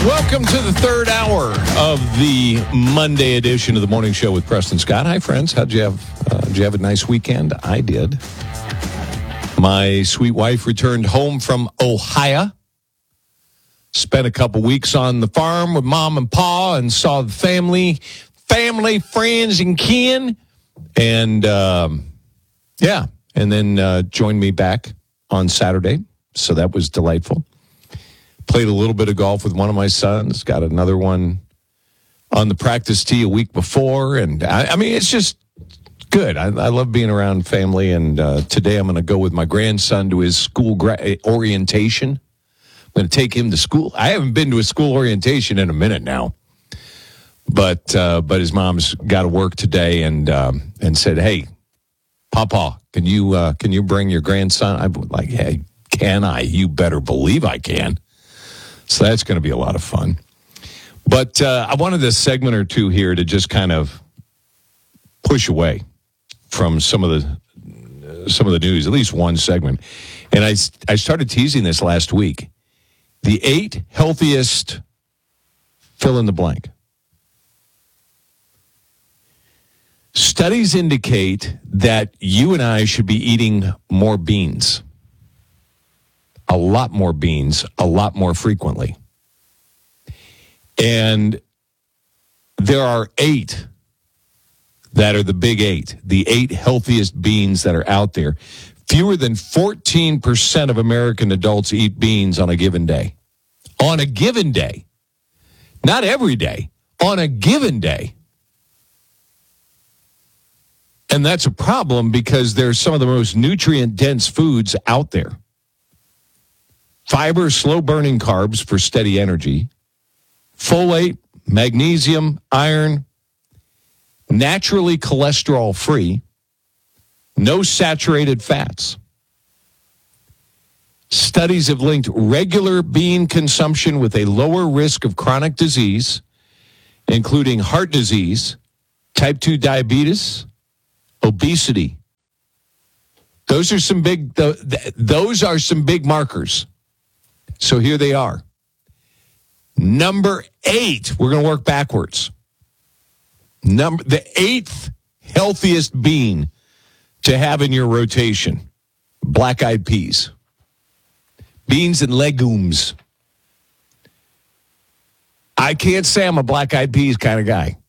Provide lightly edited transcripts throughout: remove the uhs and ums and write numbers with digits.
Welcome to the third hour of the Monday edition of the Morning Show with Preston Scott. Hi, friends. Did you have a nice weekend? I did. My sweet wife returned home from Ohio. Spent a couple weeks on the farm with Mom and Pa and saw the family, friends, and kin. And, and then joined me back on Saturday. So that was delightful. Played a little bit of golf with one of my sons. Got another one on the practice tee a week before. And, I mean, it's just good. I love being around family. And today I'm going to go with my grandson to his school orientation. I'm going to take him to school. I haven't been to a school orientation in a minute now. But his mom's got to work today and said, "Hey, Papa, can you bring your grandson?" I'm like, "Hey, can I? You better believe I can." So that's going to be a lot of fun. But I wanted a segment or two here to just kind of push away from some of the news, at least one segment. And I started teasing this last week. The 8 healthiest fill in the blank. Studies indicate that you and I should be eating more beans. A lot more beans, a lot more frequently. And there are 8 that are the big 8, the 8 healthiest beans that are out there. Fewer than 14% of American adults eat beans on a given day. On a given day. Not every day. On a given day. And that's a problem because they're some of the most nutrient-dense foods out there. Fiber, slow-burning carbs for steady energy. Folate, magnesium, iron. Naturally cholesterol-free. No saturated fats. Studies have linked regular bean consumption with a lower risk of chronic disease, including heart disease, type 2 diabetes, obesity. Those are some big markers. So here they are. Number 8, we're going to work backwards. The 8th healthiest bean to have in your rotation, black-eyed peas. Beans and legumes. I can't say I'm a black-eyed peas kind of guy.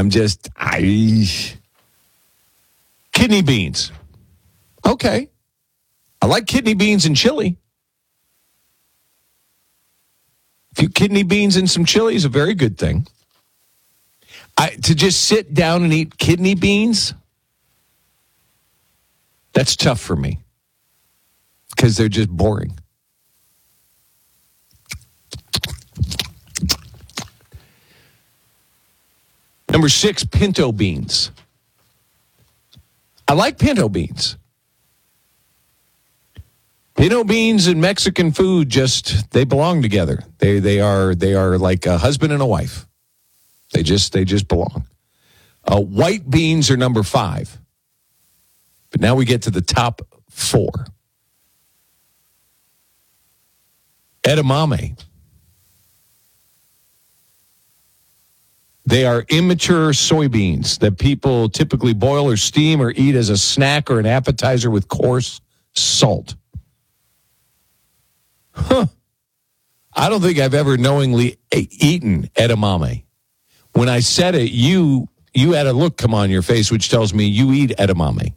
Kidney beans. Okay. I like kidney beans and chili. A few kidney beans and some chili is a very good thing. To just sit down and eat kidney beans, that's tough for me because they're just boring. Number 6, pinto beans. I like pinto beans. Pinto beans and Mexican food they belong together. They are like a husband and a wife. They just belong. White beans are number 5. But now we get to the top 4. Edamame. They are immature soybeans that people typically boil or steam or eat as a snack or an appetizer with coarse salt. I don't think I've ever knowingly eaten edamame. When I said it, you had a look come on your face, which tells me you eat edamame.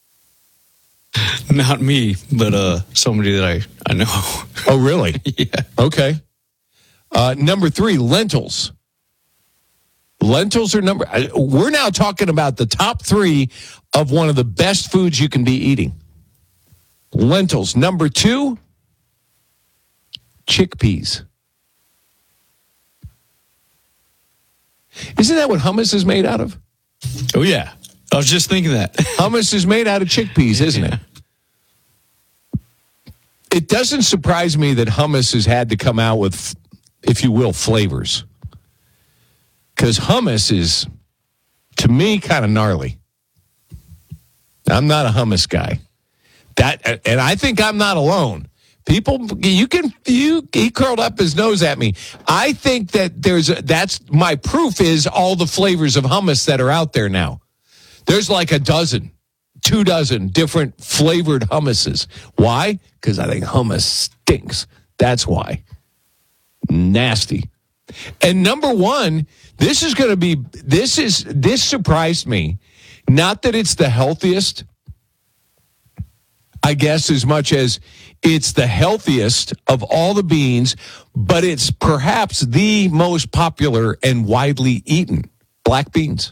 Not me, but somebody that I know. Oh, really? Yeah. Okay. Number 3, lentils. Lentils are we're now talking about the top 3 of one of the best foods you can be eating. Lentils. Number 2, chickpeas. Isn't that what hummus is made out of? Oh, yeah. I was just thinking that. Hummus is made out of chickpeas, isn't it? It doesn't surprise me that hummus has had to come out with, if you will, flavors. Because hummus is, to me, kind of gnarly. I'm not a hummus guy. And I think I'm not alone. People, he curled up his nose at me. I think that that's my proof is all the flavors of hummus that are out there now. There's like 2 dozen different flavored hummuses. Why? Because I think hummus stinks. That's why. Nasty. And number one, this surprised me. Not that it's the healthiest, I guess, as much as it's the healthiest of all the beans, but it's perhaps the most popular and widely eaten. Black beans.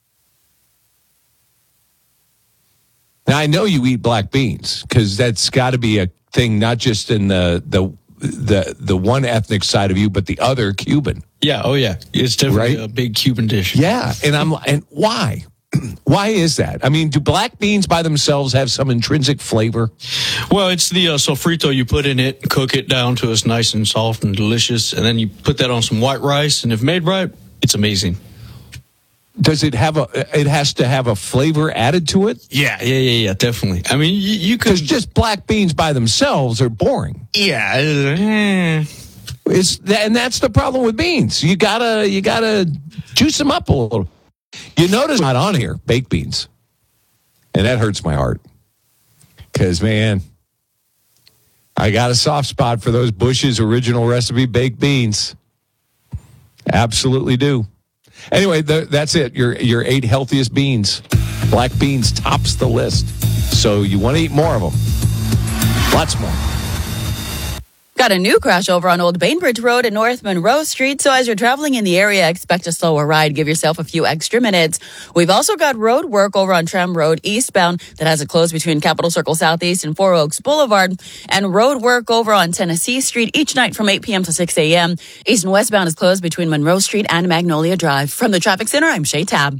Now, I know you eat black beans because that's got to be a thing, not just in the one ethnic side of you, but the other Cuban. Yeah. Oh, yeah. It's definitely a big Cuban dish. Yeah. And why? Why is that? I mean, do black beans by themselves have some intrinsic flavor? Well, it's the sofrito you put in it, cook it down to it's nice and soft and delicious, and then you put that on some white rice, and if made right, it's amazing. Does it have it has to have a flavor added to it? Yeah, definitely. I mean, you could... Because just black beans by themselves are boring. Yeah. And that's the problem with beans. You gotta juice them up a little. You notice not on here, baked beans. And that hurts my heart. Because, man, I got a soft spot for those Bush's original recipe baked beans. Absolutely do. Anyway, that's it. Your 8 healthiest beans. Black beans tops the list. So you want to eat more of them. Lots more. Got a new crash over on Old Bainbridge Road at North Monroe Street. So as you're traveling in the area, expect a slower ride. Give yourself a few extra minutes. We've also got road work over on Tram Road eastbound that has it closed between Capitol Circle Southeast and Four Oaks Boulevard. And road work over on Tennessee Street each night from 8 p.m. to 6 a.m. East and westbound is closed between Monroe Street and Magnolia Drive. From the Traffic Center, I'm Shay Tab.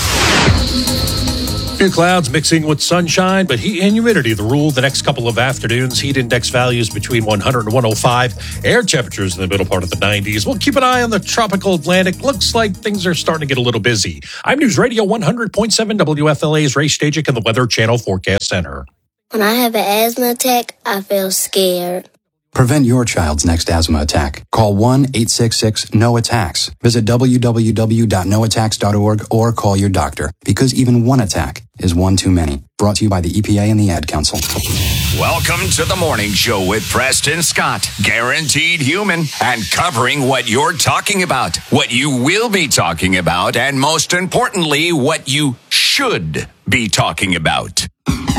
Few clouds mixing with sunshine, but heat and humidity the rule the next couple of afternoons. Heat index values between 100 and 105. Air temperatures in the middle part of the 90s. We'll keep an eye on the tropical Atlantic. Looks like things are starting to get a little busy. I'm News Radio 100.7 WFLA's Ray Stajic in the Weather Channel Forecast Center. When I have an asthma attack, I feel scared. Prevent your child's next asthma attack. Call 1-866-NO-ATTACKS. Visit www.noattacks.org or call your doctor, because even one attack is one too many. Brought to you by the EPA and the Ad Council. Welcome to the Morning Show with Preston Scott. Guaranteed human and covering what you're talking about, what you will be talking about, and most importantly, what you should be talking about.